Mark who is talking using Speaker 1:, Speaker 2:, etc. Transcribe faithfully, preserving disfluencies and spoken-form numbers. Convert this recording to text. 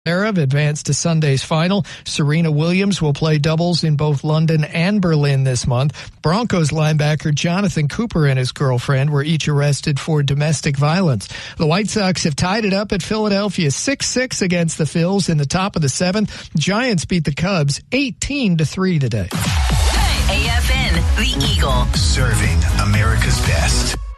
Speaker 1: Zverev advanced to Sunday's final. Serena Williams will play doubles in both London and Berlin this month. Broncos linebacker Jonathan Cooper and his girlfriend were each arrested for domestic violence. The White Sox have tied it up at Philadelphia six six against the Phils in the top of the seventh. Giants beat the Cubs eighteen to three today.
Speaker 2: A F N, the Eagle.
Speaker 3: Serving America's best.